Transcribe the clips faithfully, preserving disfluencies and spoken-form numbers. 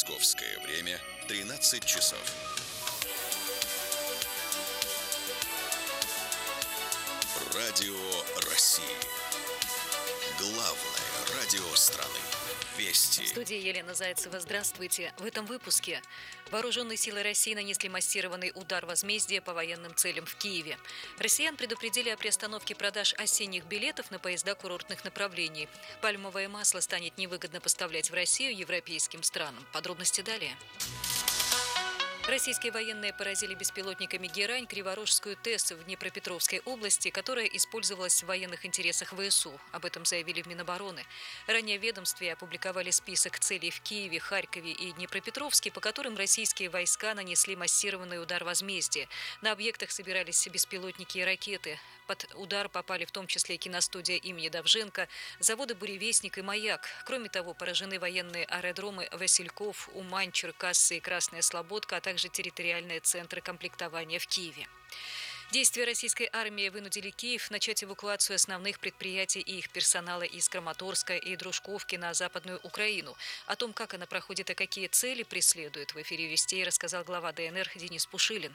Московское время тринадцать часов. Радио России. Главное радио страны. Вести. В студии Елена Зайцева. Здравствуйте. В этом выпуске. Вооруженные силы России нанесли массированный удар возмездия по военным целям в Киеве. Россиян предупредили о приостановке продаж осенних билетов на поезда курортных направлений. Пальмовое масло станет невыгодно поставлять в Россию европейским странам. Подробности далее. Российские военные поразили беспилотниками «Герань» Криворожскую ТЭС в Днепропетровской области, которая использовалась в военных интересах ВСУ. Об этом заявили в Минобороны. Ранее в ведомстве опубликовали список целей в Киеве, Харькове и Днепропетровске, по которым российские войска нанесли массированный удар возмездия. На объектах собирались беспилотники и ракеты. Под удар попали в том числе киностудия имени Довженко, заводы «Буревестник» и «Маяк». Кроме того, поражены военные аэродромы Васильков, Умань, Черкассы и Красная Слободка, а также территориальные центры комплектования в Киеве. Действия российской армии вынудили Киев начать эвакуацию основных предприятий и их персонала из Краматорска и Дружковки на Западную Украину. О том, как она проходит и какие цели преследует, в эфире «Вестей» рассказал глава ДНР Денис Пушилин.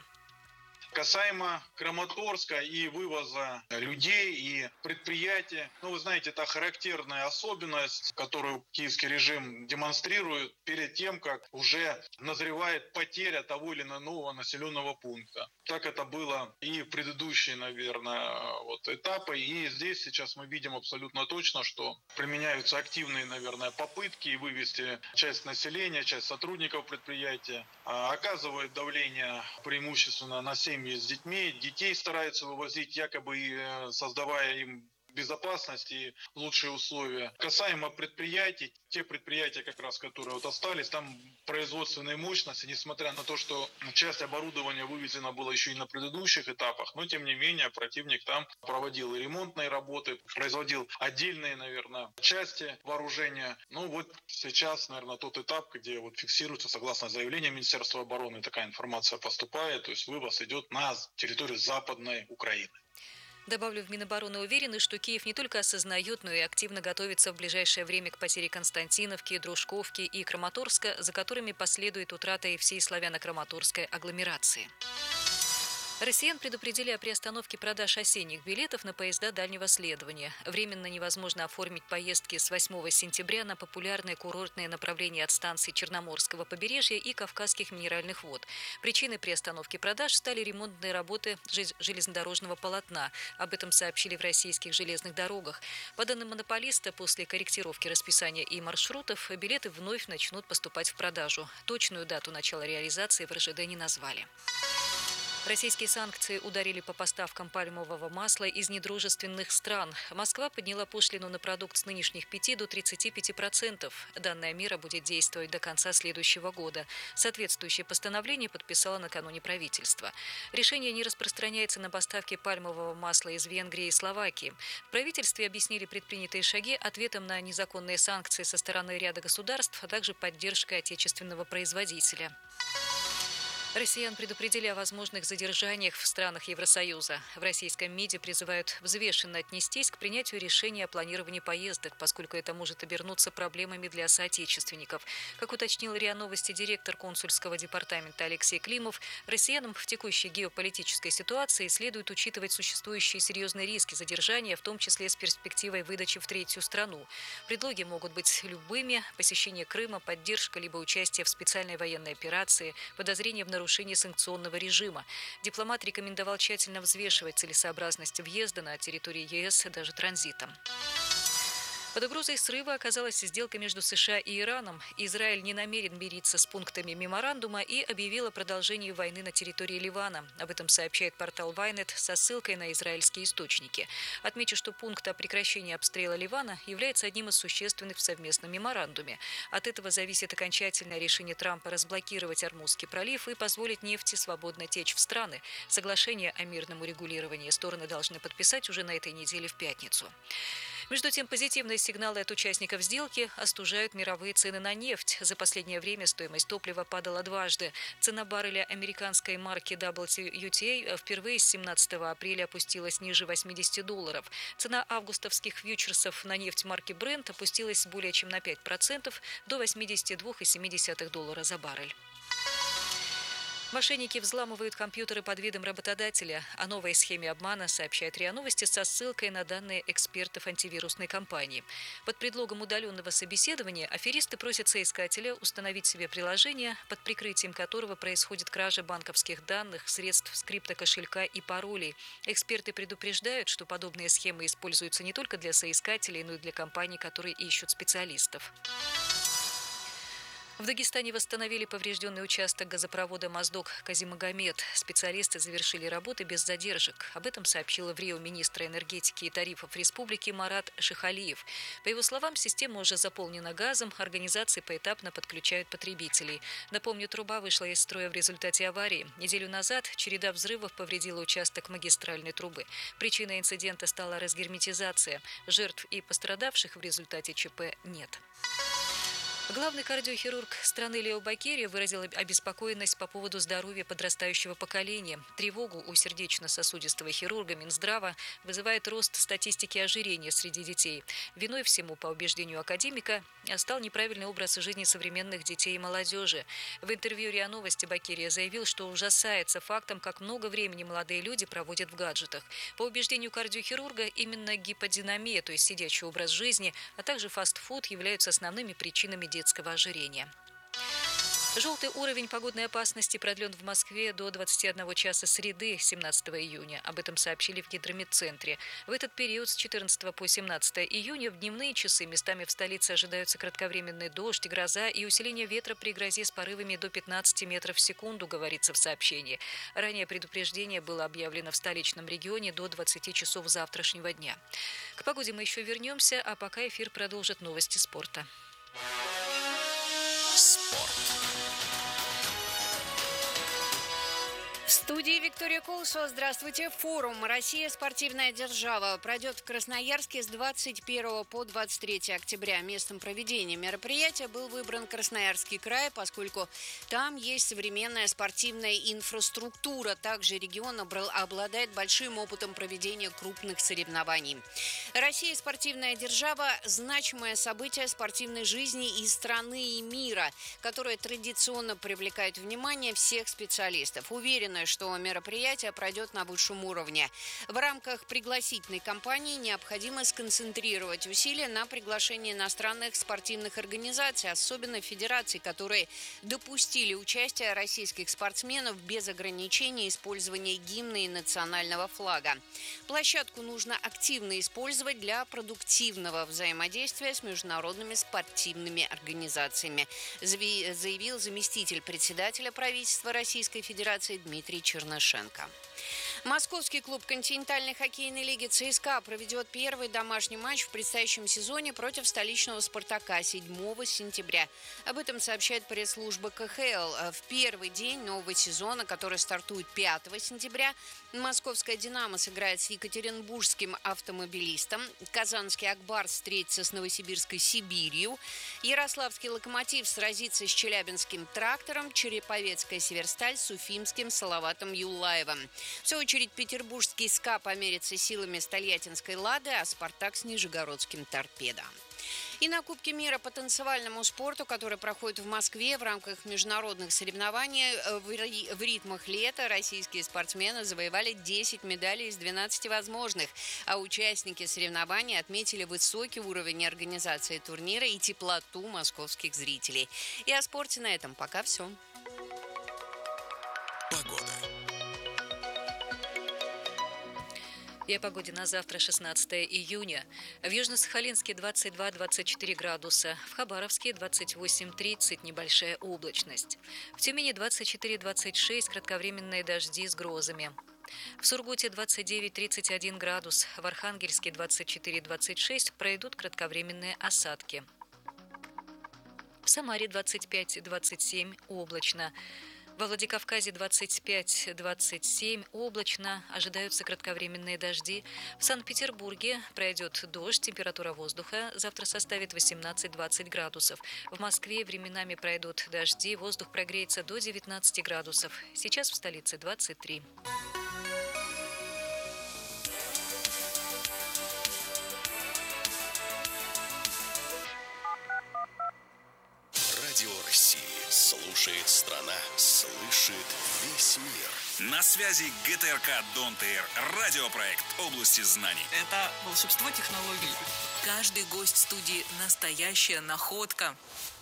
Касаемо Краматорска и вывоза людей и предприятий, ну вы знаете, это характерная особенность, которую киевский режим демонстрирует перед тем, как уже назревает потеря того или иного населенного пункта. Так это было и в предыдущие, наверное, вот этапы. И здесь сейчас мы видим абсолютно точно, что применяются активные, наверное, попытки вывести часть населения, часть сотрудников предприятия, оказывают давление преимущественно на семьи с детьми, детей стараются вывозить, якобы создавая им безопасность и лучшие условия. Касаемо предприятий, те предприятия, как раз, которые вот остались, там производственные мощности, несмотря на то, что часть оборудования вывезена была еще и на предыдущих этапах, но тем не менее противник там проводил и ремонтные работы, производил отдельные, наверное, части вооружения. Ну вот сейчас, наверное, тот этап, где вот фиксируется, согласно заявлению Министерства обороны, такая информация поступает, то есть вывоз идет на территорию Западной Украины. Добавлю, в Минобороны уверены, что Киев не только осознает, но и активно готовится в ближайшее время к потере Константиновки, Дружковки и Краматорска, за которыми последует утрата и всей славяно-краматорской агломерации. Россиян предупредили о приостановке продаж осенних билетов на поезда дальнего следования. Временно невозможно оформить поездки с восьмого сентября на популярные курортные направления от станций Черноморского побережья и Кавказских минеральных вод. Причиной приостановки продаж стали ремонтные работы железнодорожного полотна. Об этом сообщили в российских железных дорогах. По данным монополиста, после корректировки расписания и маршрутов билеты вновь начнут поступать в продажу. Точную дату начала реализации в РЖД не назвали. Российские санкции ударили по поставкам пальмового масла из недружественных стран. Москва подняла пошлину на продукт с нынешних пяти до тридцати пяти процентов. Данная мера будет действовать до конца следующего года. Соответствующее постановление подписало накануне правительство. Решение не распространяется на поставки пальмового масла из Венгрии и Словакии. В правительстве объяснили предпринятые шаги ответом на незаконные санкции со стороны ряда государств, а также поддержкой отечественного производителя. Россиян предупредили о возможных задержаниях в странах Евросоюза. В российском МИДе призывают взвешенно отнестись к принятию решения о планировании поездок, поскольку это может обернуться проблемами для соотечественников. Как уточнил РИА Новости директор консульского департамента Алексей Климов, россиянам в текущей геополитической ситуации следует учитывать существующие серьезные риски задержания, в том числе с перспективой выдачи в третью страну. Предлоги могут быть любыми: посещение Крыма, поддержка либо участие в специальной военной операции, подозрение в нарушении нарушение санкционного режима. Дипломат рекомендовал тщательно взвешивать целесообразность въезда на территорию ЕС даже транзитом. Под угрозой срыва оказалась сделка между США и Ираном. Израиль не намерен мириться с пунктами меморандума и объявил о продолжении войны на территории Ливана. Об этом сообщает портал Вайнет со ссылкой на израильские источники. Отмечу, что пункт о прекращении обстрела Ливана является одним из существенных в совместном меморандуме. От этого зависит окончательное решение Трампа разблокировать Ормузский пролив и позволить нефти свободно течь в страны. Соглашение о мирном урегулировании стороны должны подписать уже на этой неделе в пятницу. Между тем, позитивные сигналы от участников сделки остужают мировые цены на нефть. За последнее время стоимость топлива падала дважды. Цена барреля американской марки дабл ю ти эй впервые с семнадцатого апреля опустилась ниже восьмидесяти долларов. Цена августовских фьючерсов на нефть марки Brent опустилась более чем на пять процентов до восьмидесяти двух целых семи десятых доллара за баррель. Мошенники взламывают компьютеры под видом работодателя. О новой схеме обмана сообщает РИА Новости со ссылкой на данные экспертов антивирусной компании. Под предлогом удаленного собеседования аферисты просят соискателя установить себе приложение, под прикрытием которого происходит кража банковских данных, средств скрипта-кошелька и паролей. Эксперты предупреждают, что подобные схемы используются не только для соискателей, но и для компаний, которые ищут специалистов. В Дагестане восстановили поврежденный участок газопровода Моздок-Казимагомед. Специалисты завершили работы без задержек. Об этом сообщила в Рио министр энергетики и тарифов республики Марат Шихалиев. По его словам, система уже заполнена газом, организации поэтапно подключают потребителей. Напомню, труба вышла из строя в результате аварии. Неделю назад череда взрывов повредила участок магистральной трубы. Причиной инцидента стала разгерметизация. Жертв и пострадавших в результате ЧП нет. Главный кардиохирург страны Лео Бакерия выразил обеспокоенность по поводу здоровья подрастающего поколения. Тревогу у сердечно-сосудистого хирурга Минздрава вызывает рост статистики ожирения среди детей. Виной всему, по убеждению академика, стал неправильный образ жизни современных детей и молодежи. В интервью РИА Новости Бакерия заявил, что ужасается фактом, как много времени молодые люди проводят в гаджетах. По убеждению кардиохирурга, именно гиподинамия, то есть сидячий образ жизни, а также фастфуд являются основными причинами детского ожирения. Желтый уровень погодной опасности продлен в Москве до двадцати одного часа среды, семнадцатого июня. Об этом сообщили в Гидрометцентре. В этот период с четырнадцатого по семнадцатое июня в дневные часы местами в столице ожидаются кратковременный дождь, гроза и усиление ветра при грозе с порывами до пятнадцати метров в секунду, говорится в сообщении. Ранее предупреждение было объявлено в столичном регионе до двадцати часов завтрашнего дня. К погоде мы еще вернемся, а пока эфир продолжит новости спорта. Спорт. В студии Виктория Колосова. Здравствуйте. Форум «Россия. Спортивная держава» пройдет в Красноярске с двадцать первого по двадцать третье октября. Местом проведения мероприятия был выбран Красноярский край, поскольку там есть современная спортивная инфраструктура. Также регион обладает большим опытом проведения крупных соревнований. Россия. Спортивная держава – значимое событие спортивной жизни и страны, и мира, которое традиционно привлекает внимание всех специалистов. Уверена, что мероприятие пройдет на высшем уровне. В рамках пригласительной кампании необходимо сконцентрировать усилия на приглашении иностранных спортивных организаций, особенно федераций, которые допустили участие российских спортсменов без ограничения использования гимна и национального флага. Площадку нужно активно использовать для продуктивного взаимодействия с международными спортивными организациями, заявил заместитель председателя правительства Российской Федерации Дмитрий Чернышенко. Московский клуб континентальной хоккейной лиги ЦСКА проведет первый домашний матч в предстоящем сезоне против столичного «Спартака» седьмого сентября. Об этом сообщает пресс-служба ка ха эл. В первый день нового сезона, который стартует пятого сентября, московская «Динамо» сыграет с екатеринбургским «Автомобилистом», казанский «Акбарс» встретится с новосибирской «Сибирью», ярославский «Локомотив» сразится с челябинским «Трактором», череповецкая «Северсталь» с уфимским «Салаватом Юлаевым. В свою очередь, петербургский «СКА» померится силами с тольяттинской «Лады», а «Спартак» с нижегородским «Торпедо». И на Кубке мира по танцевальному спорту, который проходит в Москве в рамках международных соревнований в ритмах лета, российские спортсмены завоевали десять медалей из двенадцати возможных, а участники соревнований отметили высокий уровень организации турнира и теплоту московских зрителей. И о спорте на этом пока все. Погода. И о погоде на завтра, шестнадцатое июня. В Южно-Сахалинске двадцать два - двадцать четыре градуса, в Хабаровске двадцать восемь - тридцать, небольшая облачность. В Тюмени двадцать четыре - двадцать шесть, кратковременные дожди с грозами. В Сургуте двадцать девять - тридцать один градус, в Архангельске двадцать четыре - двадцать шесть, пройдут кратковременные осадки. В Самаре двадцать пять - двадцать семь, облачно. Во Владикавказе двадцать пять - двадцать семь, облачно, ожидаются кратковременные дожди. В Санкт-Петербурге пройдет дождь, температура воздуха завтра составит восемнадцать - двадцать градусов. В Москве временами пройдут дожди, воздух прогреется до девятнадцати градусов. Сейчас в столице двадцать три. Радио России. Слушает страна. Слышит весь мир. На связи ГТРК «Дон-Т-Р». Радиопроект области знаний. Это волшебство технологий. Каждый гость студии – настоящая находка.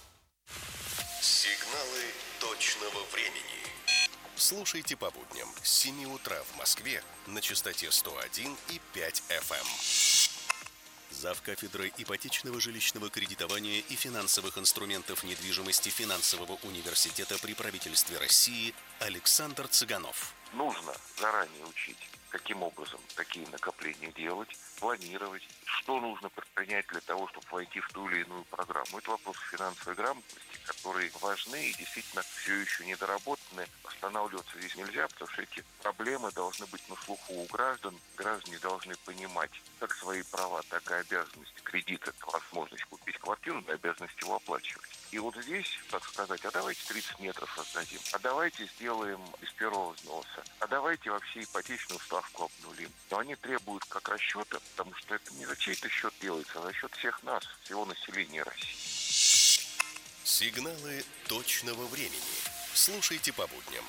Сигналы точного времени. Слушайте по будням с семи утра в Москве на частоте сто один и пять эф эм. Завкафедрой ипотечного жилищного кредитования и финансовых инструментов недвижимости Финансового университета при правительстве России Александр Цыганов. Нужно заранее учить, каким образом такие накопления делать, планировать, что нужно предпринять для того, чтобы войти в ту или иную программу. Это вопросы финансовой грамотности, которые важны и действительно все еще недоработаны. Останавливаться здесь нельзя, потому что эти проблемы должны быть на слуху у граждан. Граждане должны понимать как свои права, так и обязанности. Кредит – это возможность купить квартиру, но обязанность его оплачивать. И вот здесь, так сказать, а давайте тридцать метров раздадим, а давайте сделаем из первого взноса, а давайте вообще ипотечную ставку обнулим. Но они требуют как расчета, потому что это не за чей-то счет делается, а за счет всех нас, всего населения России. Сигналы точного времени. Слушайте по будням.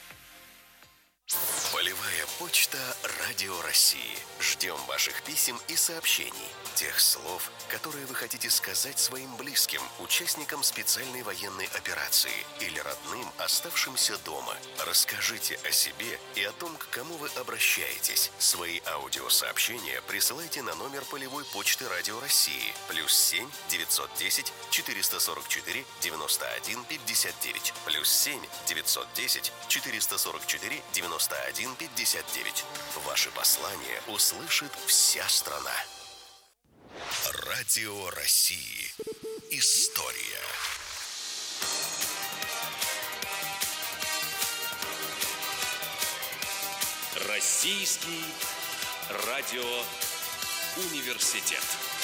Полевая почта Радио России. Ждем ваших писем и сообщений. Тех слов, которые вы хотите сказать своим близким, участникам специальной военной операции или родным, оставшимся дома. Расскажите о себе и о том, к кому вы обращаетесь. Свои аудиосообщения присылайте на номер полевой почты Радио России. Плюс семь девятьсот десять четыреста сорок четыре девяносто один пятьдесят девять. Плюс семь девятьсот десять четыреста сорок четыре девяносто один пятьдесят девять. Ваши послания услышит вся страна. Радио России. История. Российский радиоуниверситет.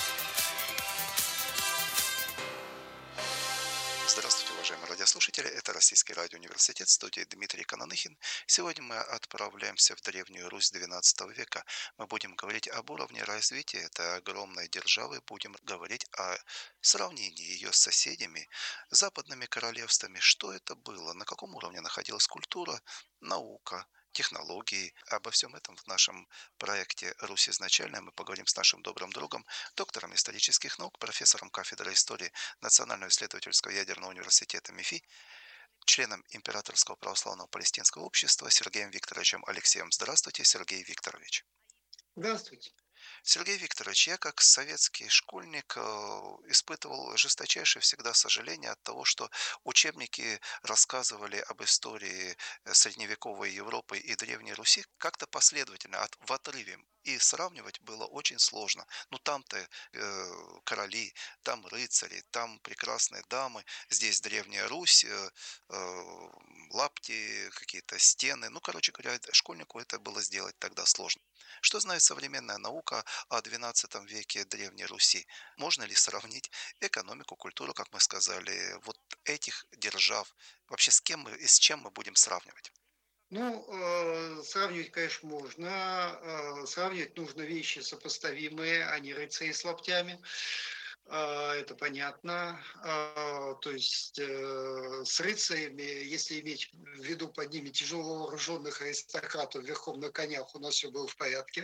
Здравствуйте, уважаемые радиослушатели. Это Российский радиоуниверситет, в студии Дмитрий Кананыхин. Сегодня мы отправляемся в Древнюю Русь двенадцатого века. Мы будем говорить об уровне развития этой огромной державы, будем говорить о сравнении ее с соседями, западными королевствами. Что это было, на каком уровне находилась культура, наука, технологии. Обо всем этом в нашем проекте «Русь изначальная» мы поговорим с нашим добрым другом, доктором исторических наук, профессором кафедры истории Национального исследовательского ядерного университета МИФИ, членом Императорского православного палестинского общества Сергеем Викторовичем Алексеем. Здравствуйте, Сергей Викторович. Здравствуйте. Сергей Викторович, я как советский школьник испытывал жесточайшее всегда сожаление от того, что учебники рассказывали об истории средневековой Европы и Древней Руси как-то последовательно, от, в отрыве. И сравнивать было очень сложно. Ну там-то э, короли, там рыцари, там прекрасные дамы, здесь Древняя Русь, э, э, лапти, какие-то стены. Ну, короче говоря, школьнику это было сделать тогда сложно. Что знает современная наука о двенадцатом веке Древней Руси? Можно ли сравнить экономику, культуру, как мы сказали, вот этих держав? Вообще с кем мы и с чем мы будем сравнивать? Ну, э, сравнивать, конечно, можно. Э, сравнивать нужно вещи сопоставимые, а не рыцари с лаптями. Э, это понятно. Э, то есть э, с рыцарями, если иметь в виду под ними тяжело вооруженных аристократов верхом на конях, у нас все было в порядке.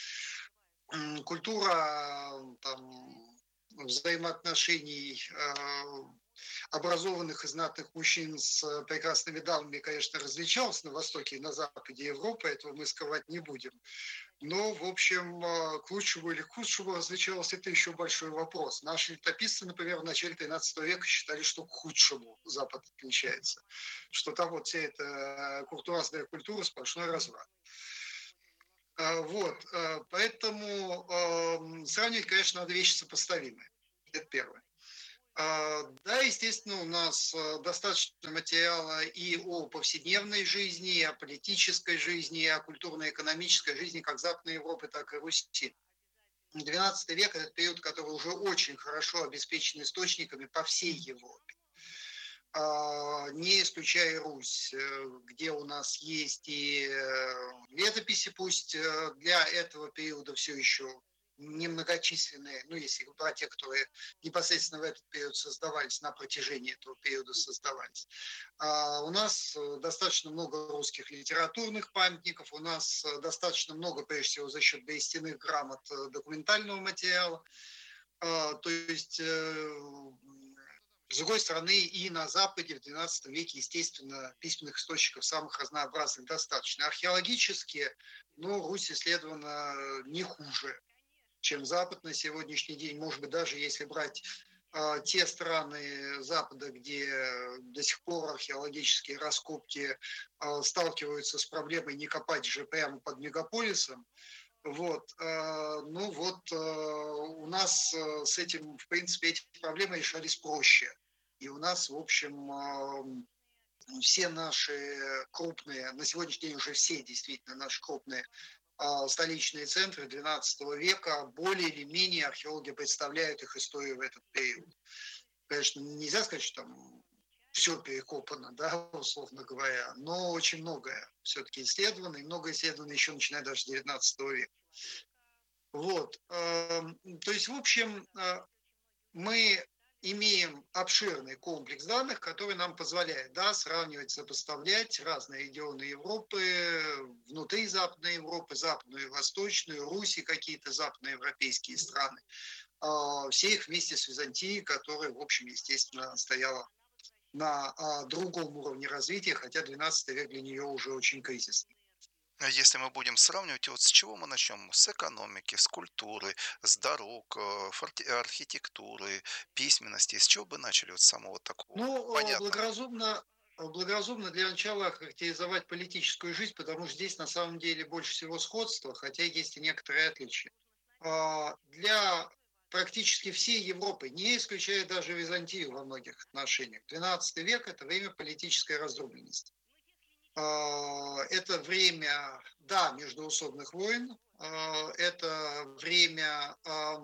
М, Культура там, взаимоотношений э, образованных и знатных мужчин с прекрасными дамами, конечно, различалась на востоке и на западе Европы, этого мы скрывать не будем. Но, в общем, к лучшему или к худшему различалось, это еще большой вопрос. Наши летописцы, например, в начале тринадцатого века считали, что к худшему Запад отличается, что там вот вся эта куртуазная культура сплошной разврат. Вот, поэтому сравнивать, конечно, надо вещи сопоставимые. Это первое. Да, естественно, у нас достаточно материала и о повседневной жизни, и о политической жизни, и о культурно-экономической жизни как Западной Европы, так и Руси. двенадцатый век – это период, который уже очень хорошо обеспечен источниками по всей Европе, не исключая Русь, где у нас есть и летописи, пусть для этого периода все еще немногочисленные, ну, если брать те, которые непосредственно в этот период создавались, на протяжении этого периода создавались. А у нас достаточно много русских литературных памятников, у нас достаточно много, прежде всего, за счет берестяных грамот документального материала. А, то есть, с другой стороны, и на Западе в двенадцатом веке, естественно, письменных источников самых разнообразных достаточно. Археологически, ну, Русь исследована не хуже, чем Запад на сегодняшний день. Может быть, даже если брать э, те страны Запада, где до сих пор археологические раскопки э, сталкиваются с проблемой не копать же прямо под мегаполисом, вот, э, ну вот э, у нас э, с этим, в принципе, эти проблемы решались проще. И у нас, в общем, э, все наши крупные, на сегодняшний день уже все действительно наши крупные столичные центры двенадцатого века, более или менее археологи представляют их историю в этот период. Конечно, нельзя сказать, что там все перекопано, да, условно говоря, но очень многое все-таки исследовано, и много исследовано еще начиная даже с девятнадцатого века. Вот. То есть, в общем, мы имеем обширный комплекс данных, который нам позволяет, да, сравнивать, сопоставлять разные регионы Европы, внутри Западной Европы, Западную и Восточную, Руси, какие-то западноевропейские страны. Все их вместе с Византией, которая, в общем, естественно, стояла на другом уровне развития, хотя двенадцатый век для нее уже очень кризисный. Если мы будем сравнивать, вот с чего мы начнем? С экономики, с культуры, с дорог, архитектуры, письменности. С чего бы начали вот с самого такого ну, понятного? Благоразумно, благоразумно для начала характеризовать политическую жизнь, потому что здесь на самом деле больше всего сходства, хотя есть и некоторые отличия. Для практически всей Европы, не исключая даже Византию во многих отношениях, двенадцатый век – это время политической раздробленности. Это время, да, междоусобных войн, это время,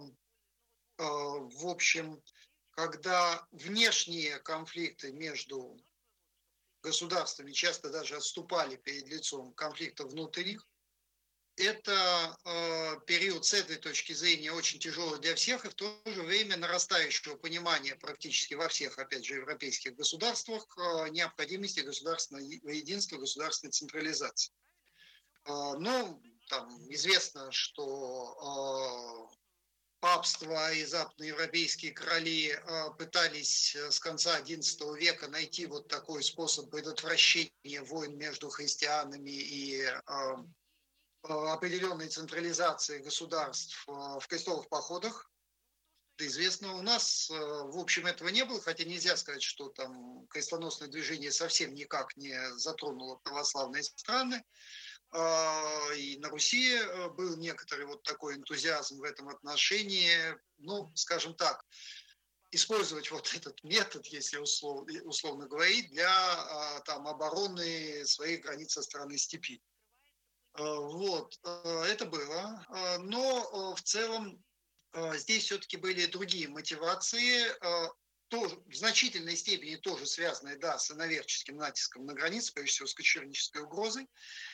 в общем, когда внешние конфликты между государствами часто даже отступали перед лицом конфликта внутренних. Это э, период с этой точки зрения очень тяжелый для всех, и в то же время нарастающего понимания практически во всех, опять же, европейских государствах э, необходимости государственного единства, государственной централизации. Э, ну, там известно, что э, папство и западноевропейские короли э, пытались с конца одиннадцатого века найти вот такой способ предотвращения войн между христианами и э, определенной централизации государств в крестовых походах. Да, известно, у нас, в общем, этого не было, хотя нельзя сказать, что там крестоносное движение совсем никак не затронуло православные страны. И на Руси был некоторый вот такой энтузиазм в этом отношении. Ну, скажем так, использовать вот этот метод, если условно, условно говорить, для там, обороны своих границ со стороны степи. Вот, это было. Но в целом здесь все-таки были другие мотивации, тоже, в значительной степени тоже связанные, да, с иноверческим натиском на границе, прежде всего с кочевнической угрозой.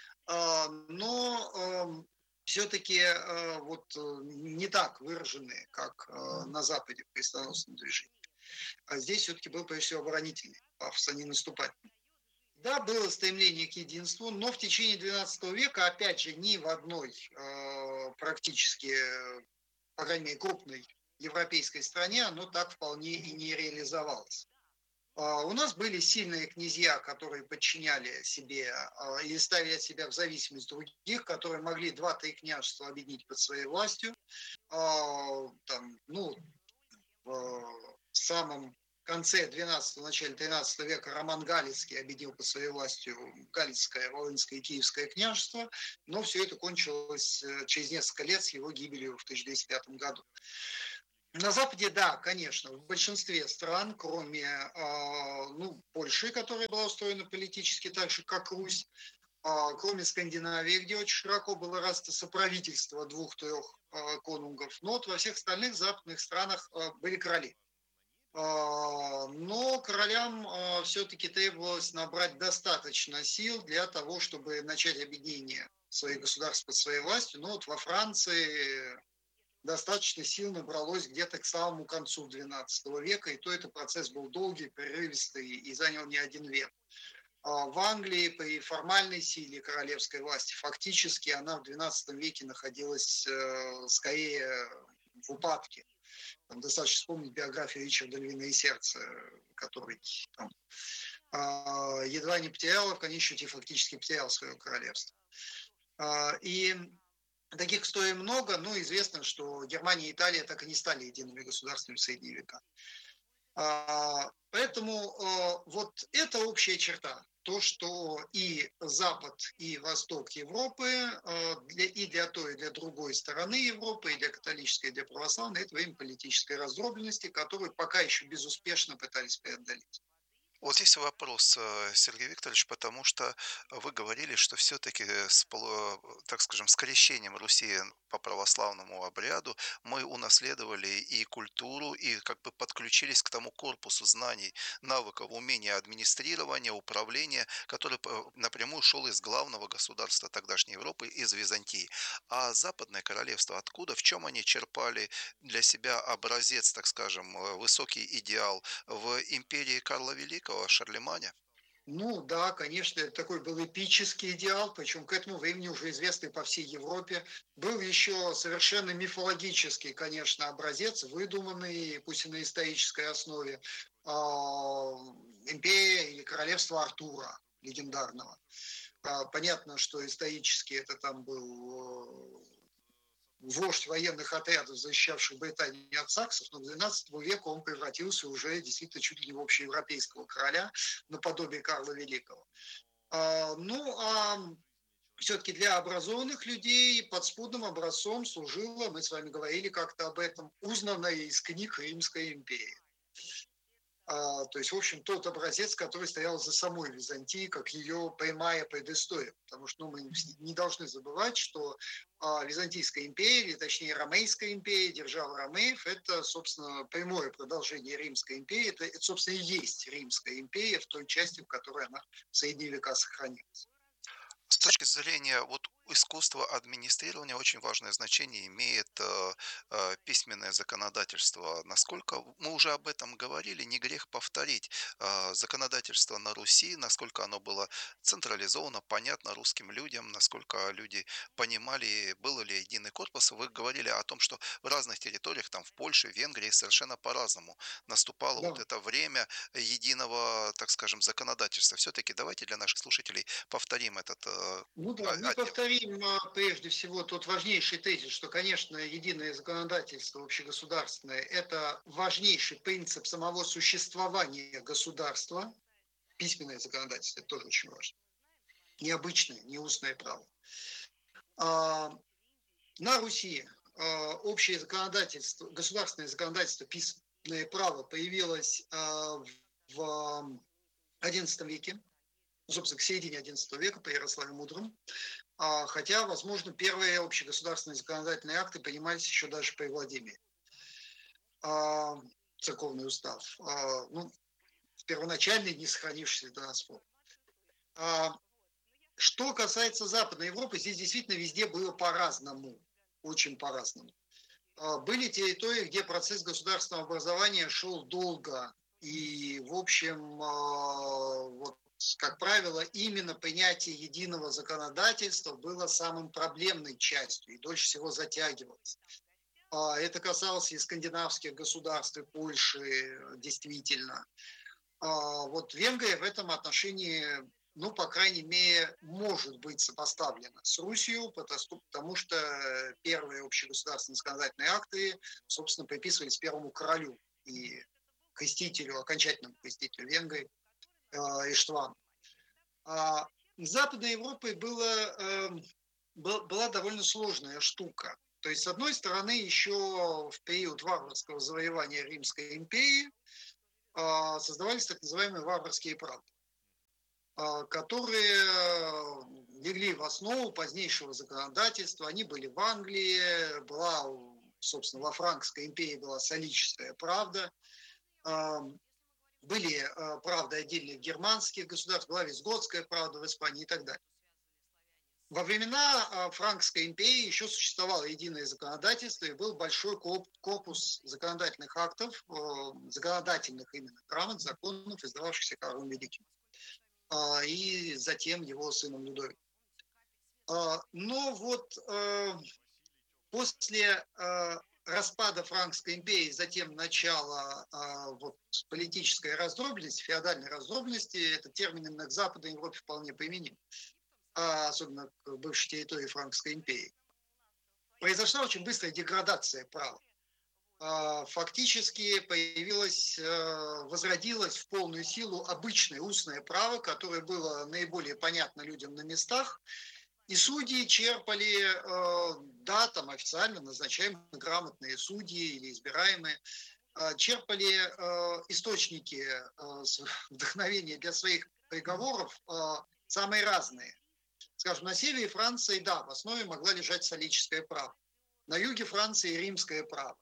Но все-таки вот не так выраженные, как на Западе в крестоносном движении. А здесь все-таки был, прежде всего, оборонительный пафос, а не наступательный. Да, было стремление к единству, но в течение двенадцатого века, опять же, ни в одной э, практически, по крайней мере, крупной европейской стране оно так вполне и не реализовалось. Э, у нас были сильные князья, которые подчиняли себе э, или ставили себя в зависимость других, которые могли два-три княжества объединить под своей властью. Э, там, ну, в самом В конце двенадцатого, начале тринадцатого века Роман Галицкий объединил под своей властью Галицкое, Волынское и Киевское княжество, но все это кончилось через несколько лет с его гибелью в тысяча двести пятом году. На Западе, да, конечно, в большинстве стран, кроме ну, Польши, которая была устроена политически так же, как Русь, кроме Скандинавии, где очень широко было развито соправительство двух-трех конунгов, но вот во всех остальных западных странах были короли. Но королям все-таки требовалось набрать достаточно сил для того, чтобы начать объединение своих государств под своей властью. Но вот во Франции достаточно сил набралось где-то к самому концу двенадцатого века, и то этот процесс был долгий, прерывистый и занял не один век. В Англии при формальной силе королевской власти фактически она в двенадцатом веке находилась скорее в упадке. Там достаточно вспомнить биографию Ричарда «Львиное сердце», который там, едва не потерял, а в конечном счете фактически потерял свое королевство. И таких историй много, но известно, что Германия и Италия так и не стали едиными государствами в средние века. Поэтому вот это общая черта. То, что и Запад, и Восток Европы, и для той, и для другой стороны Европы, и для католической, и для православной, это время политической раздробленности, которую пока еще безуспешно пытались преодолеть. Вот здесь вопрос, Сергей Викторович, потому что вы говорили, что все-таки, с, так скажем, с крещением Руси по православному обряду мы унаследовали и культуру, и как бы подключились к тому корпусу знаний, навыков, умения администрирования, управления, который напрямую шел из главного государства тогдашней Европы, из Византии. А Западное королевство откуда, в чем они черпали для себя образец, так скажем, высокий идеал в империи Карла Великого, Шарлеманя? Ну да, конечно, это такой был эпический идеал, причем к этому времени уже известный по всей Европе. Был еще совершенно мифологический, конечно, образец, выдуманный, пусть и на исторической основе, империя или королевство Артура легендарного. Понятно, что исторически это там был вождь военных отрядов, защищавших Британию от саксов, но к двенадцатому веку он превратился уже действительно чуть ли не в общеевропейского короля, наподобие Карла Великого. Ну, а все-таки для образованных людей подспудным образцом служила, мы с вами говорили как-то об этом, узнанная из книг Римская империя. А, то есть, в общем, тот образец, который стоял за самой Византией, как ее прямая предыстория. Потому что ну, мы не должны забывать, что а, Византийская империя, или точнее Ромейская империя, держава Ромеев, это, собственно, прямое продолжение Римской империи. Это, это, собственно, и есть Римская империя в той части, в которой она в средние века сохранилась. С точки зрения вот искусства администрирования очень важное значение имеет э, э, письменное законодательство. Насколько мы уже об этом говорили, не грех повторить. Э, законодательство на Руси, насколько оно было централизовано, понятно русским людям, насколько люди понимали, был ли единый корпус. Вы говорили о том, что в разных территориях, там в Польше, Венгрии совершенно по-разному наступало да. вот это время единого, так скажем, законодательства. Все-таки давайте для наших слушателей повторим этот Ну да, мы повторим прежде всего тот важнейший тезис, что, конечно, единое законодательство общегосударственное – это важнейший принцип самого существования государства. Письменное законодательство – это тоже очень важно. Необычное, не устное право. На Руси общее законодательство, государственное законодательство, письменное право появилось в одиннадцатом веке. Собственно, к середине одиннадцатого века при Ярославе Мудром, хотя, возможно, первые общегосударственные законодательные акты принимались еще даже при Владимире. Церковный устав, ну, первоначальный, не сохранившийся до нас форм. Что касается Западной Европы, здесь действительно везде было по-разному, очень по-разному. Были территории, где процесс государственного образования шел долго, и, в общем, вот, как правило, именно принятие единого законодательства было самым проблемной частью и дольше всего затягивалось. Это касалось и скандинавских государств, и Польши, действительно. Вот Венгрия в этом отношении, ну, по крайней мере, может быть сопоставлена с Русью, потому что первые общегосударственные законодательные акты, собственно, приписывались первому королю и крестителю, окончательному крестителю Венгрии, Иштвану. С Западной Европой было, была довольно сложная штука. То есть, с одной стороны, еще в период варварского завоевания Римской империи создавались так называемые варварские правды, которые легли в основу позднейшего законодательства. Они были в Англии, была, собственно, во Франкской империи была солическая правда, были правды отдельных германских государств, была визготская правда в Испании и так далее. Во времена Франкской империи еще существовало единое законодательство и был большой корпус законодательных актов, законодательных именно грамот, законов, издававшихся Карлом Великим и затем его сыном Людовиком. Но вот после распада Франкской империи, затем начала вот, политической раздробленности, феодальной раздробленности, этот термин именно к Западной Европе вполне применим, особенно к бывшей территории Франкской империи, произошла очень быстрая деградация права. Фактически появилось, возродилось в полную силу обычное устное право, которое было наиболее понятно людям на местах, и судьи черпали, да, там официально назначаемые грамотные судьи или избираемые, черпали источники вдохновения для своих приговоров самые разные. Скажем, на севере Франции, да, в основе могла лежать солическое право. На юге Франции римское право.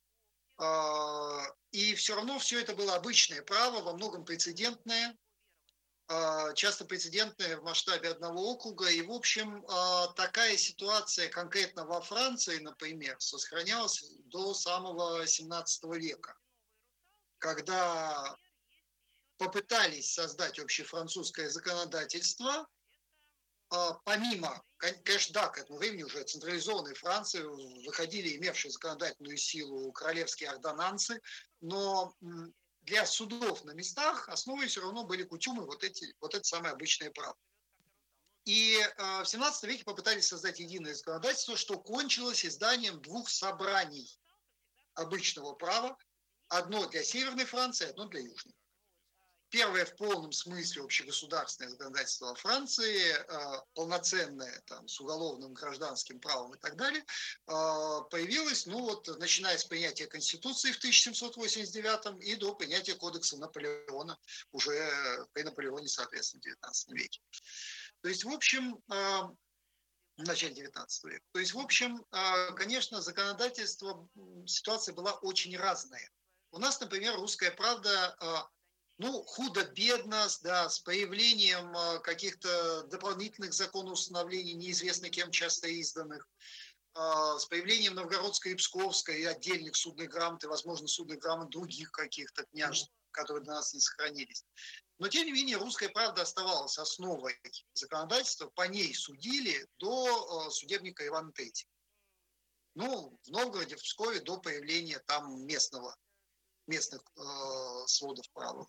И все равно все это было обычное право, во многом прецедентное, часто прецедентное в масштабе одного округа. И, в общем, такая ситуация конкретно во Франции, например, сохранялась до самого семнадцатого века, когда попытались создать общефранцузское законодательство. Помимо, конечно, да, к этому времени уже централизованной Франции выходили имевшие законодательную силу королевские ордонансы, но для судов на местах основой все равно были кутюмы, вот, эти, вот это самое обычное право. И в семнадцатом веке попытались создать единое законодательство, что кончилось изданием двух собраний обычного права, одно для Северной Франции, одно для Южной. Первое в полном смысле общегосударственное законодательство Франции, полноценное там, с уголовным, гражданским правом и так далее, появилось, ну вот, начиная с принятия Конституции в тысяча семьсот восемьдесят девятом и до принятия Кодекса Наполеона уже при Наполеоне, соответственно, в девятнадцатом веке. То есть, в общем, в начале девятнадцатого века. То есть, в общем, конечно, законодательство, ситуация была очень разная. У нас, например, «Русская правда», ну, худо-бедно, да, с появлением каких-то дополнительных законоустановлений, неизвестно кем часто изданных, с появлением Новгородской и Псковской и отдельных судных грамот, и, возможно, судных грамот других каких-то княжеств, которые до нас не сохранились. Но, тем не менее, «Русская правда» оставалась основой законодательства, по ней судили до судебника Ивана Третьего. Ну, в Новгороде, в Пскове до появления там местного, местных э, сводов права.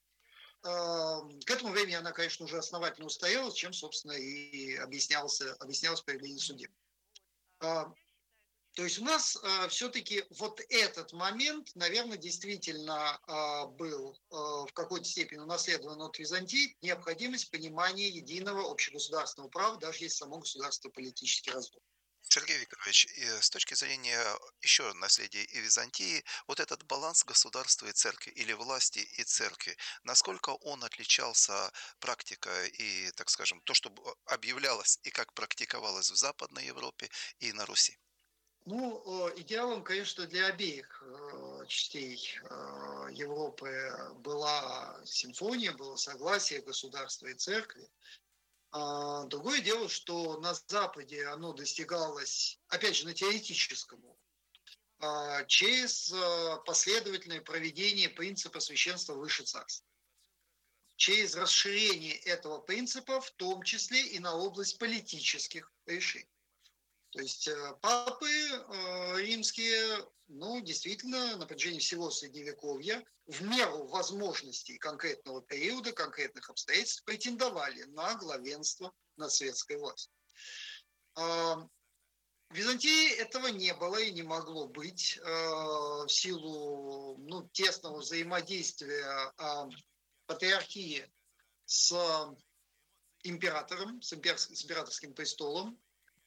К этому времени она, конечно, уже основательно устоялась, чем, собственно, и объяснялся, объяснялось появление судеб. То есть у нас все-таки вот этот момент, наверное, действительно был в какой-то степени унаследован от Византии, необходимость понимания единого общегосударственного права, даже если само государство политически раздроблено. Сергей Викторович, с точки зрения еще наследия и Византии, вот этот баланс государства и церкви, или власти и церкви, насколько он отличался практикой и, так скажем, то, что объявлялось и как практиковалось в Западной Европе и на Руси? Ну, идеалом, конечно, для обеих частей Европы была симфония, было согласие государства и церкви. Другое дело, что на Западе оно достигалось, опять же, на теоретическом уровне, через последовательное проведение принципа священства выше царства. Через расширение этого принципа, в том числе и на область политических решений. То есть папы римские, ну, действительно, на протяжении всего Средневековья, в меру возможностей конкретного периода, конкретных обстоятельств, претендовали на главенство над светской властью. В Византии этого не было и не могло быть в силу, ну, тесного взаимодействия патриархии с императором, с императорским престолом.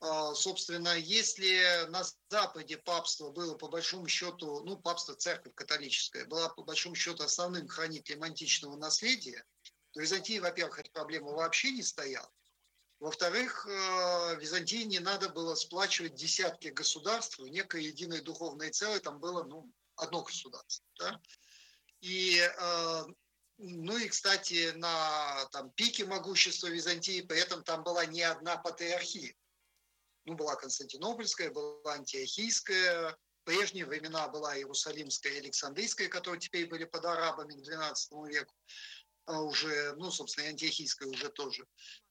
Собственно, если на Западе папство было по большому счету, ну, папство, церковь католическая, была по большому счету основным хранителем античного наследия, то в Византии, во-первых, эта проблема вообще не стояла. Во-вторых, Византии не надо было сплачивать десятки государств в некое единое духовное целое, там было, ну, одно государство. Да? И, ну и, кстати, на там, пике могущества Византии, при этом там была не одна патриархия. Ну, была Константинопольская, была Антиохийская, в прежние времена была Иерусалимская и Александрийская, которые теперь были под арабами к двенадцатому веку, а уже, ну, собственно, и Антиохийская уже тоже.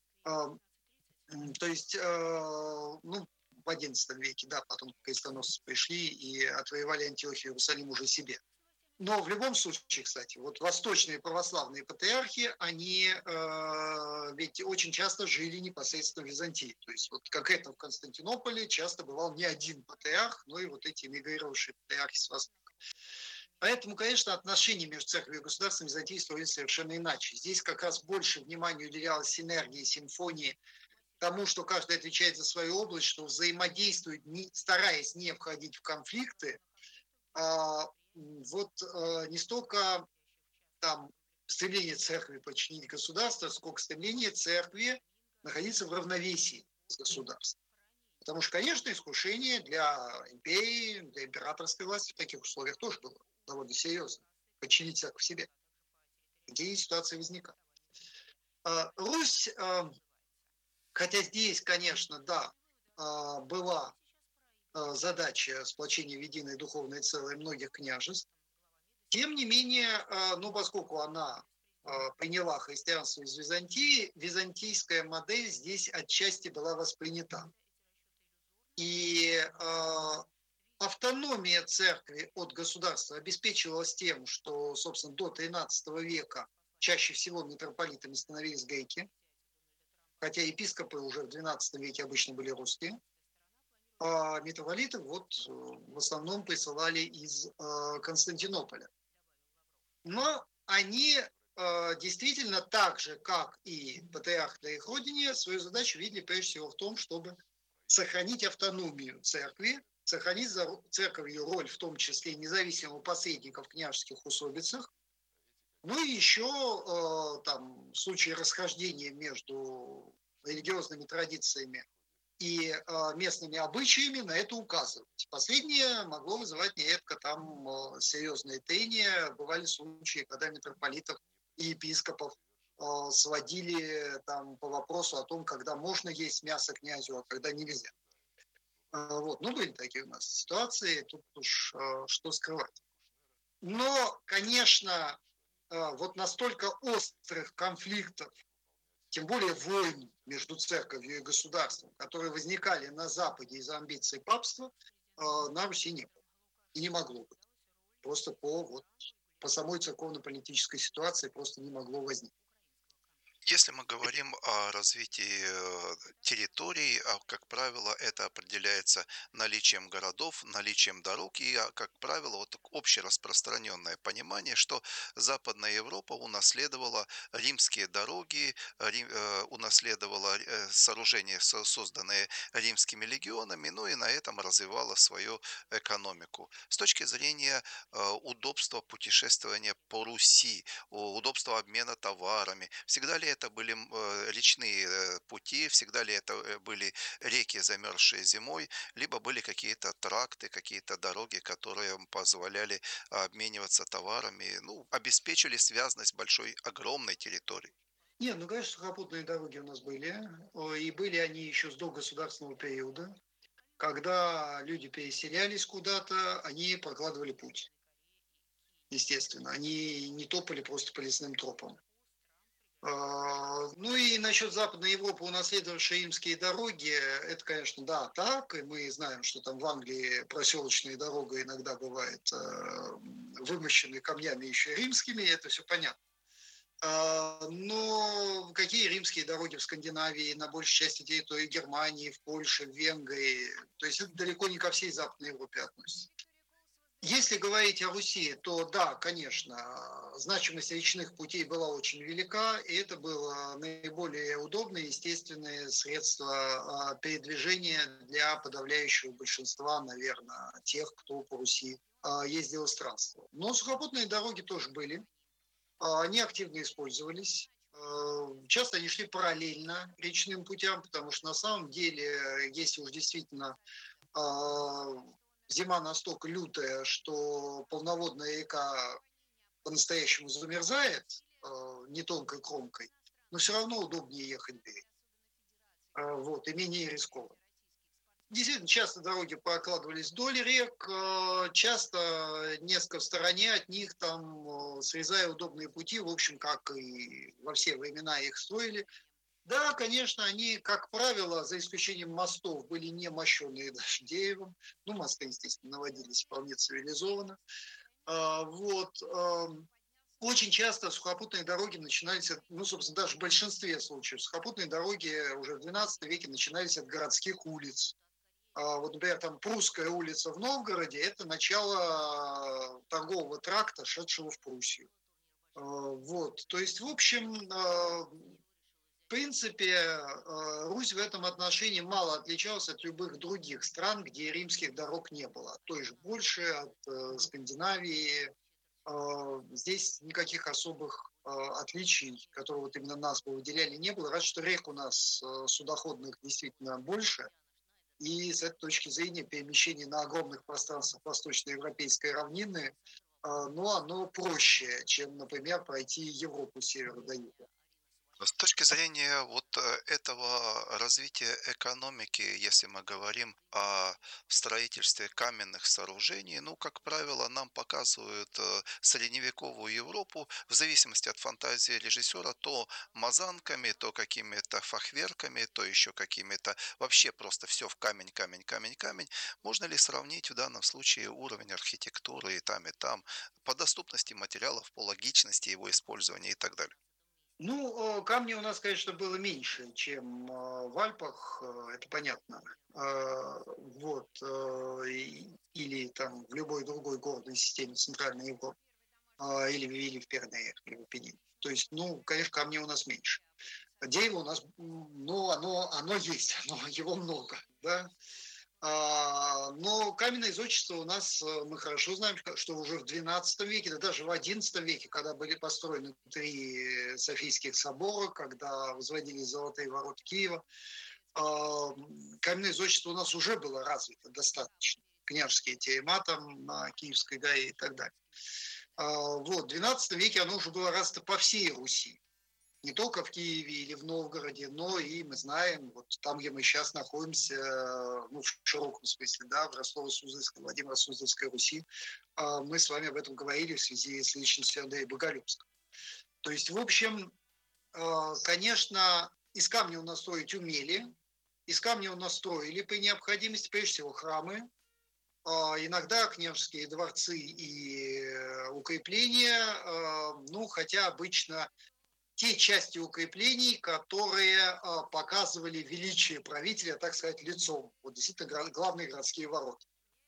То есть, ну, в одиннадцатом веке, да, потом крестоносцы пришли и отвоевали Антиохию, Иерусалим уже себе. Но в любом случае, кстати, вот восточные православные патриархи, они э, ведь очень часто жили непосредственно в Византии. То есть вот как это в Константинополе часто бывал не один патриарх, но и вот эти эмигрировавшие патриархи с Востока. Поэтому, конечно, отношения между церковью и государством в Византии строились совершенно иначе. Здесь как раз больше внимания уделялось синергии, симфонии, тому, что каждый отвечает за свою область, что взаимодействует, не, стараясь не входить в конфликты, а, вот э, не столько там стремление церкви подчинить государство, сколько стремление церкви находиться в равновесии с государством. Потому что, конечно, искушение для империи, для императорской власти в таких условиях тоже было довольно серьезно. Подчинить церковь себе. Такие ситуации возникают. А, Русь, э, хотя здесь, конечно, да, э, была задача сплочения в единое духовное целое многих княжеств. Тем не менее, ну, поскольку она приняла христианство из Византии, византийская модель здесь отчасти была воспринята. И автономия церкви от государства обеспечивалась тем, что, собственно, до тринадцатого века чаще всего митрополитами становились греки, хотя епископы уже в двенадцатом веке обычно были русские. А митрополитов вот в основном присылали из э, Константинополя. Но они э, действительно так же, как и патриарх на их родине, свою задачу видели прежде всего в том, чтобы сохранить автономию церкви, сохранить за церковью роль, в том числе независимого посредника в княжеских усобицах. Ну и еще э, там в случае расхождения между религиозными традициями и э, местными обычаями на это указывать. Последнее могло вызывать нередко там э, серьезные трения. Бывали случаи, когда митрополитов и епископов э, сводили там по вопросу о том, когда можно есть мясо князю, а когда нельзя. Э, вот. Ну, были такие у нас ситуации, тут уж э, что скрывать. Но, конечно, э, вот настолько острых конфликтов, тем более войн между церковью и государством, которые возникали на Западе из-за амбиций папства, на Руси не было. И не могло быть. Просто по, вот, по самой церковно-политической ситуации просто не могло возникнуть. Если мы говорим о развитии территорий, как правило, это определяется наличием городов, наличием дорог и, как правило, вот общераспространенное понимание, что Западная Европа унаследовала римские дороги, рим, э, унаследовала сооружения, созданные римскими легионами, ну и на этом развивала свою экономику. С точки зрения э, удобства путешествования по Руси, удобства обмена товарами, всегда ли это были речные пути, всегда ли это были реки, замерзшие зимой, либо были какие-то тракты, какие-то дороги, которые позволяли обмениваться товарами, ну, обеспечили связность большой, огромной территории. Нет, ну, конечно, сухопутные дороги у нас были, и были они еще с догосударственного периода. Когда люди переселялись куда-то, они прокладывали путь. Естественно, они не топали просто по лесным тропам. Ну и насчет Западной Европы, унаследовавшей римские дороги, это, конечно, да, так, и мы знаем, что там в Англии проселочная дорога иногда бывает вымощенной камнями еще римскими, это все понятно. Но какие римские дороги в Скандинавии, на большей части территории Германии, в Польше, в Венгрии, то есть это далеко не ко всей Западной Европе относится. Если говорить о Руси, то да, конечно, значимость речных путей была очень велика, и это было наиболее удобное, естественное средство передвижения для подавляющего большинства, наверное, тех, кто по Руси ездил и странствовал. Но сухопутные дороги тоже были, они активно использовались. Часто они шли параллельно речным путям, потому что на самом деле, если уж действительно зима настолько лютая, что полноводная река по-настоящему замерзает э, не тонкой кромкой, но все равно удобнее ехать в берег. Э, вот, и менее рискованно. Действительно, часто дороги прокладывались вдоль рек, э, часто несколько в стороне от них, там, э, срезая удобные пути, в общем, как и во все времена их строили. Да, конечно, они, как правило, за исключением мостов, были не мощенные даже деревом. Ну, мосты, естественно, наводились вполне цивилизованно. А, вот. А, очень часто сухопутные дороги начинались, от, ну, собственно, даже в большинстве случаев, сухопутные дороги уже в двенадцатом веке начинались от городских улиц. А, вот, например, там Прусская улица в Новгороде – это начало торгового тракта, шедшего в Пруссию. А, вот. То есть, в общем, в принципе, Русь в этом отношении мало отличалась от любых других стран, где римских дорог не было. От той же Польши, от Скандинавии. Здесь никаких особых отличий, которые вот именно нас бы выделяли, не было. Разве что рек у нас судоходных действительно больше. И с этой точки зрения перемещение на огромных пространствах восточноевропейской равнины, но оно проще, чем, например, пройти Европу с севера до юга. С точки зрения вот этого развития экономики, если мы говорим о строительстве каменных сооружений, ну, как правило, нам показывают средневековую Европу в зависимости от фантазии режиссера то мазанками, то какими-то фахверками, то еще какими-то, вообще просто все в камень, камень, камень, камень. Можно ли сравнить в данном случае уровень архитектуры и там, и там, по доступности материалов, по логичности его использования и так далее? Ну, камней у нас, конечно, было меньше, чем в Альпах, это понятно. Вот. Или там в любой другой горной системе Центральной Европы. Или, или в Пиренеях, или в Апеннинах. То есть, ну, конечно, камней у нас меньше. Дерево у нас, ну, оно, оно есть, но его много, да. Но каменное зодчество у нас, мы хорошо знаем, что уже в двенадцатом веке, да даже в одиннадцатом веке, когда были построены три Софийских собора, когда возводились золотые ворота Киева, каменное зодчество у нас уже было развито достаточно. Княжеские терема там на Киевской горе и так далее. Вот, в двенадцатом веке оно уже было развито по всей Руси. Не только в Киеве или в Новгороде, но и мы знаем, вот там, где мы сейчас находимся, ну, в широком смысле, да, в Ростово-Суздальской, Владимиро-Суздальской Руси, мы с вами об этом говорили в связи с личностью Андрея Боголюбского. То есть, в общем, конечно, из камня у нас строить умели, из камня у нас строили при необходимости, прежде всего, храмы, иногда княжеские дворцы и укрепления, ну, хотя обычно те части укреплений, которые показывали величие правителя, так сказать, лицом. Вот действительно главные городские ворота.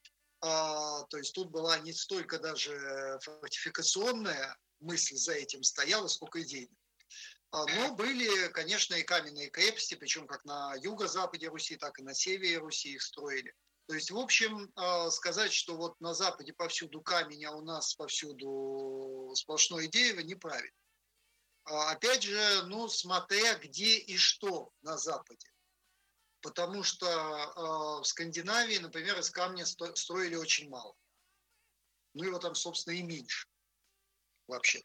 То есть тут была не столько даже фортификационная мысль за этим стояла, сколько идейная. Но были, конечно, и каменные крепости, причем как на юго-западе Руси, так и на севере Руси их строили. То есть, в общем, сказать, что вот на Западе повсюду камень, а у нас повсюду сплошное дерево, неправильно. Опять же, ну, смотря где и что на Западе. Потому что в Скандинавии, например, из камня строили очень мало. Ну, его там, собственно, и меньше вообще-то.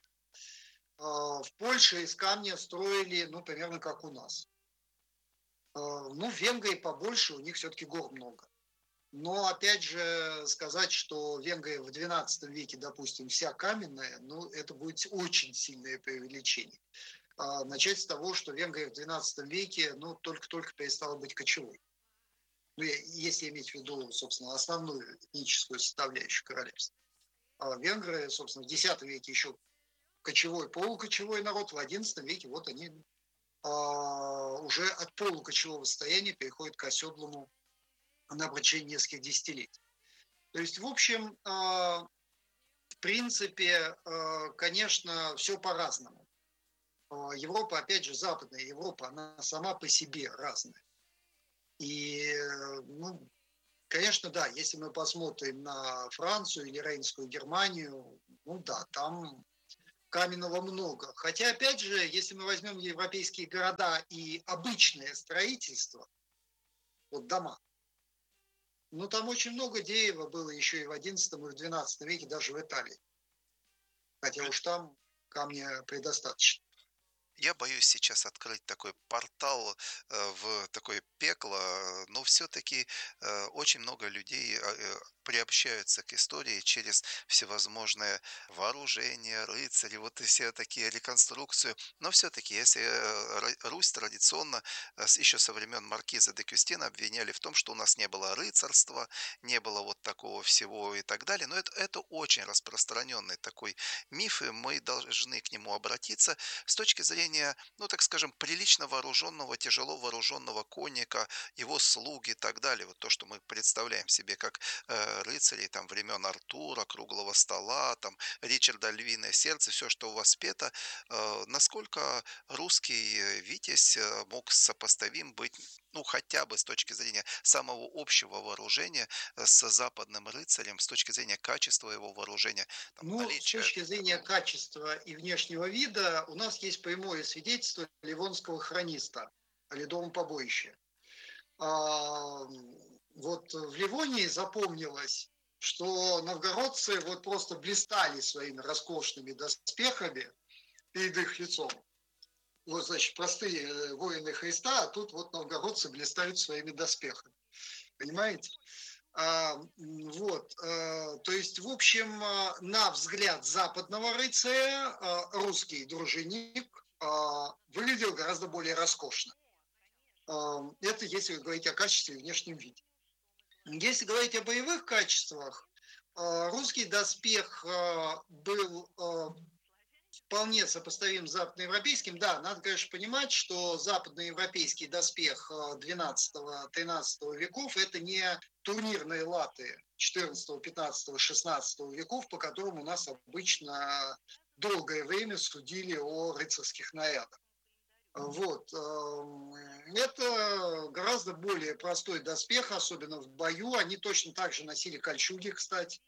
В Польше из камня строили, ну, примерно как у нас. Ну, в Венгрии побольше, у них все-таки гор много. Но, опять же, сказать, что Венгрия в двенадцатом веке, допустим, вся каменная, ну, это будет очень сильное преувеличение. А начать с того, что Венгрия в двенадцатом веке, ну, только-только перестала быть кочевой. Ну, если иметь в виду, собственно, основную этническую составляющую королевства. А венгры, собственно, в десятом веке еще кочевой, полукочевой народ, в одиннадцатом веке вот они а, уже от полукочевого состояния переходят к оседлому на протяжении нескольких десятилетий. То То есть, в общем, в принципе, конечно, все по-разному. Европа, опять же, Западная Европа, она сама по себе разная. И, ну, конечно, да, если мы посмотрим на Францию или Рейнскую Германию, ну да, там каменного много. Хотя, опять же, если мы возьмем европейские города и обычное строительство, вот дома, ну там очень много дерева было еще и в одиннадцатом и в двенадцатом веке, даже в Италии. Хотя уж там камня предостаточно. Я боюсь сейчас открыть такой портал э, в такое пекло, но все-таки э, очень много людей э, э, приобщаются к истории через всевозможные вооружения, рыцари, вот и все такие реконструкции. Но все-таки, если э, Ра- Русь традиционно э, с- еще со времен Маркиза де Кюстина обвиняли в том, что у нас не было рыцарства, не было вот такого всего и так далее, но это, это очень распространенный такой миф, и мы должны к нему обратиться с точки зрения, ну, так скажем, прилично вооруженного, тяжело вооруженного конника, его слуги и так далее. Вот то, что мы представляем себе как э, рыцарей там времен Артура, круглого стола, там Ричарда Львиное сердце, все, что воспето, э, насколько русский э, витязь э, мог сопоставим быть, ну, хотя бы с точки зрения самого общего вооружения э, с западным рыцарем, с точки зрения качества его вооружения, там, Ну, с наличие. точки зрения качества и внешнего вида, у нас есть прямое свидетельство Ливонского хрониста о Ледовом побоище. А, вот в Ливонии запомнилось, что новгородцы вот просто блистали своими роскошными доспехами перед их лицом. Вот, значит, простые воины Христа, а тут вот новгородцы блистают своими доспехами. Понимаете? А, вот, а, то есть, в общем, а, на взгляд западного рыцаря а, русский дружинник а, выглядел гораздо более роскошно. А, это если говорить о качестве и внешнем виде. Если говорить о боевых качествах, а, русский доспех а, был а, вполне сопоставим с западноевропейским. Да, надо, конечно, понимать, что западноевропейский доспех двенадцатого-тринадцатого веков – это не турнирные латы четырнадцатого, пятнадцатого, шестнадцатого веков, по которым у нас обычно долгое время судили о рыцарских нарядах. Вот. Это гораздо более простой доспех, особенно в бою. Они точно так же носили кольчуги, кстати.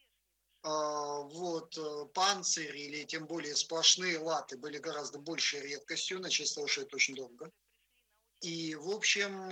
Вот, панцирь или тем более сплошные латы были гораздо большей редкостью, начать с того, что это очень дорого. И, в общем,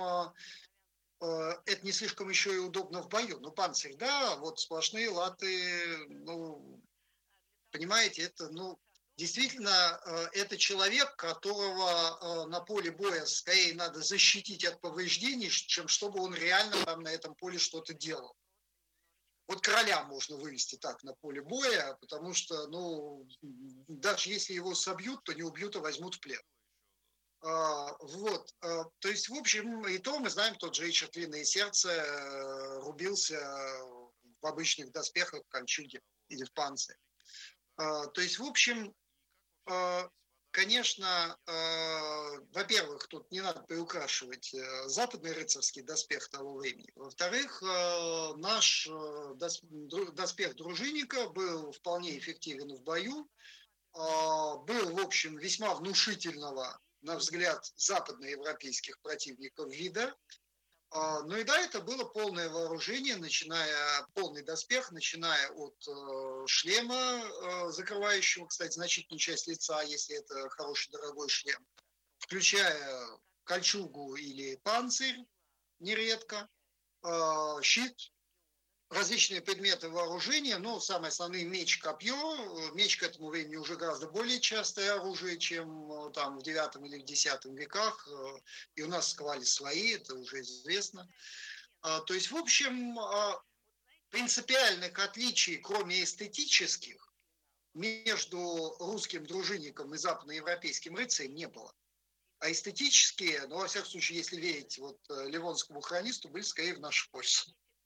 это не слишком еще и удобно в бою. Ну, панцирь, да, вот сплошные латы, ну, понимаете, это, ну, действительно, это человек, которого на поле боя скорее надо защитить от повреждений, чем чтобы он реально там на этом поле что-то делал. Вот короля можно вывести так на поле боя, потому что, ну, даже если его собьют, то не убьют, а возьмут в плен. А, вот, а, то есть, в общем, и то мы знаем, тот же Ричард Львиное сердце э, рубился в обычных доспехах, в кольчуге или в панцире. А, то есть, в общем, а, конечно, э, во-первых, тут не надо приукрашивать э, западный рыцарский доспех того времени. Во-вторых, э, наш э, дос, доспех дружинника был вполне эффективен в бою, э, был, в общем, весьма внушительного, на взгляд западноевропейских противников вида. Ну и да, это было полное вооружение, начиная полный доспех, начиная от э, шлема, э, закрывающего, кстати, значительную часть лица, если это хороший дорогой шлем, включая кольчугу или панцирь, нередко, э, щит, различные предметы вооружения, ну, самые основные меч, копье. Меч к этому времени уже гораздо более частое оружие, чем там в девятом или в десятом веках. И у нас ковали свои, это уже известно. То есть, в общем, принципиальных отличий, кроме эстетических, между русским дружинником и западноевропейским рыцарем не было. А эстетические, ну, во всяком случае, если верить вот Ливонскому хронисту, были скорее в нашу пользу.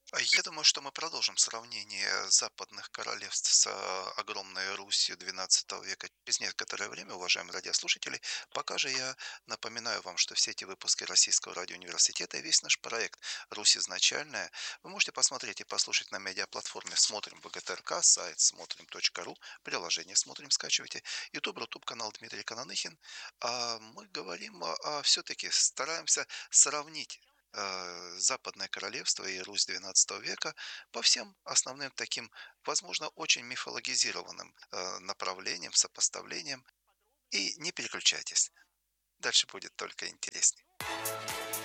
А я думаю, что мы продолжим сравнение западных королевств с а, огромной Русью двенадцатого века через некоторое время, уважаемые радиослушатели. Пока же я напоминаю вам, что все эти выпуски Российского радиоуниверситета и весь наш проект «Русь изначальная» вы можете посмотреть и послушать на медиаплатформе «Смотрим ВГТРК», сайт смотрим точка ру, приложение «Смотрим» скачивайте, YouTube, Рутуб, канал Дмитрий Кананыхин. А мы говорим, а, а все-таки стараемся сравнить э, Западное Королевство и Русь двенадцатого века по всем основным таким, возможно, очень мифологизированным э, направлениям, сопоставлениям. И не переключайтесь. Дальше будет только интереснее.